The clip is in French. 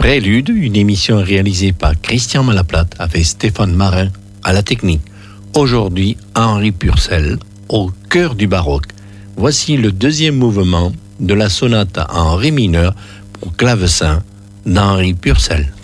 Prélude, une émission réalisée par Christian Malaplate avec Stéphane Marin à la technique. Aujourd'hui, Henri Purcell, au cœur du baroque. Voici le deuxième mouvement de la sonate en ré mineur pour clavecin d'Henri Purcell.